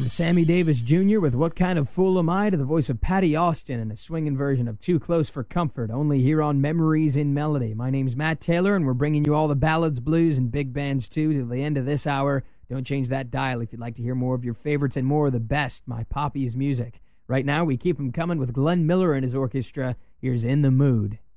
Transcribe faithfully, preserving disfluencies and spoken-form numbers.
From Sammy Davis Junior with What Kind of Fool Am I to the voice of Patty Austin in a swinging version of Too Close for Comfort, only here on Memories in Melody. My name's Matt Taylor, and we're bringing you all the ballads, blues, and big bands, too, till the end of this hour. Don't change that dial if you'd like to hear more of your favorites and more of the best, my Poppy's music. Right now, we keep them coming with Glenn Miller and his orchestra. Here's In the Mood.